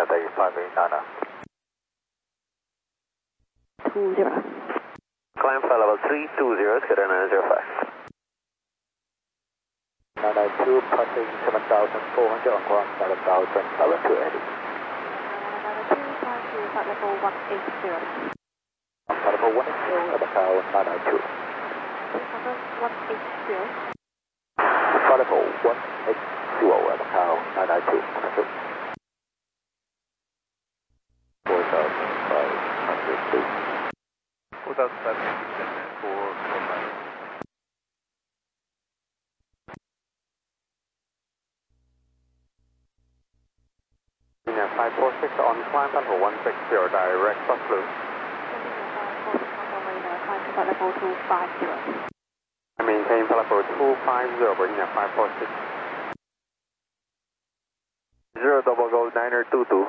Cathay 589. 20. Climb flight level 320, Cathay 905. 992, passing 7,400 on ground, 7,780. 992, flight level 180. Flight level 180, Abaco 992. 180. Flight level 180, Abaco 992. 4,500 feet. 4,500 for Romeo. Senior 546 on climb level 160, direct bus blue. Flight level 250. I maintain flight level 250, Virginia 546. 0 double gold Niner 22.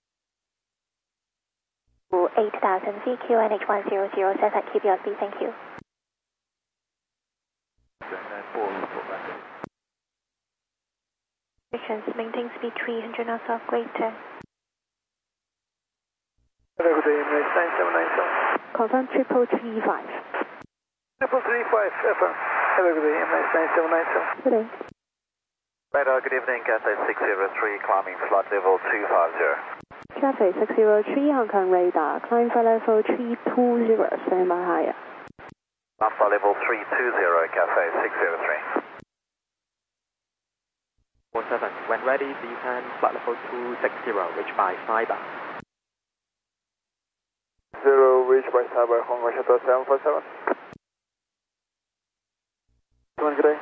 8000 VQ NH100, set at keep your speed, thank you. Maintain speed 300 knots off greater. Good day, Emirates 9797. Confirm 335. 335 FM. Have a good day, Emirates 9797. Good day. Radar, good evening, Cathay 603, climbing flight level 250. Cathay 603, Hong Kong radar, climb flight level 320, stand by higher. Flight level 320, Cathay 603. 47, when ready, descend flight level 260, reach by Cyber. 0, reach by Cyber, Hong Kong Shuttle 747. Good day.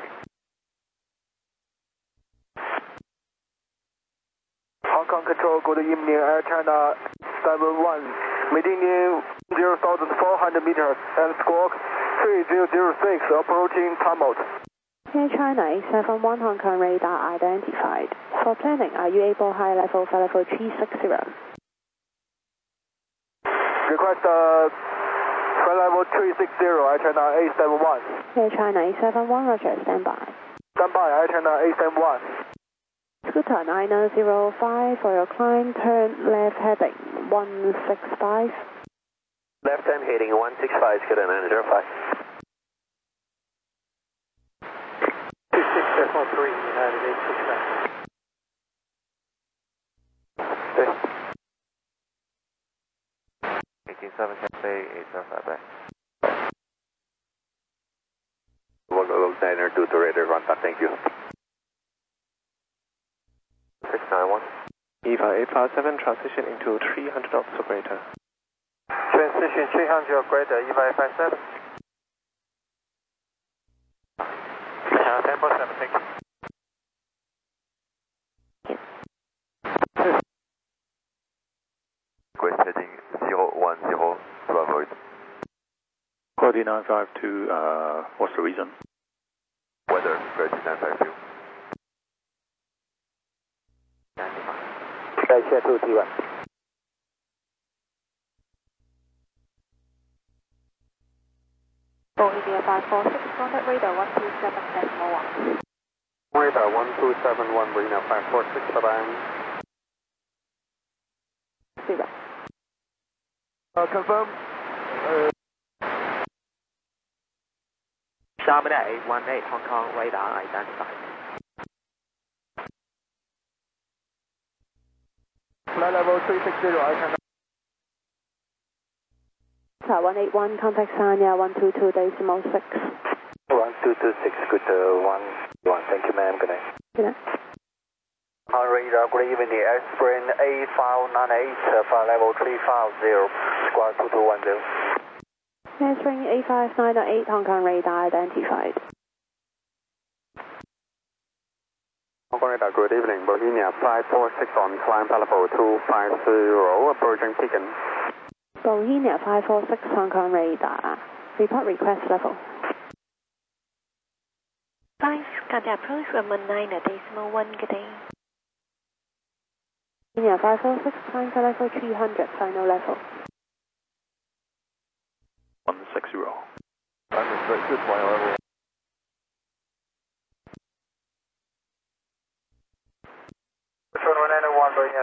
Hong Kong Control, good evening, Air China 71, maintaining 0,400 meters and squawk 3006, approaching Tumult. Air China 871 Hong Kong radar identified. For planning, are you able high level flight level 360? Request flight level 360, Air China 871. Air China 871, roger, stand by. Stand by, Air China 871. Scooter 905 for your climb, turn left heading 165. Left hand heading 165, Scooter 905. 26 3, United 869. 187 Cafe 875 back. Volvo Diner 2 to radar contact, thank you. 691. EVA 857, transition into 300 knots or greater. Transition 300 or greater, EVA 857. 1047, thank you. Request heading 010 to avoid. Quality 952, what's the reason? Weather, Quality 952. 在线2 T1. Bolivia 546, contact radar 127.1. Radar 1271, Marina 546, bye-bye. 0. Confirm. Sharman 818 Hong Kong radar identified. Flight level 360, I can. 181, contact Sanya 122.6. 1226, good 1, thank you ma'am, good night. Good night. On radar, good evening, Airspring A598, flight level 350, squad 2210. Answering A598 Hong Kong radar identified. Hong Kong radar, good evening, Bohemia 546 on climb level 250, approaching Pekin. Bohemia 546 Hong Kong radar. Report request level. 5, contact approach runway 9.1, good day. Bohemia 546, climb to level 300, final level. 160. Understood, good final level